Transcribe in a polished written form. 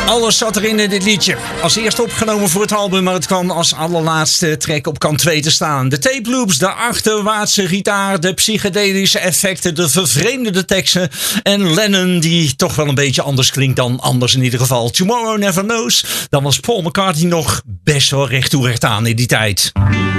Alles zat erin in dit liedje. Als eerste opgenomen voor het album, maar het kwam als allerlaatste track op kant 2 te staan. De tape loops, de achterwaartse gitaar, de psychedelische effecten, de vervreemdende teksten en Lennon die toch wel een beetje anders klinkt dan anders in ieder geval. Tomorrow Never Knows. Dan was Paul McCartney nog best wel recht toe recht aan in die tijd.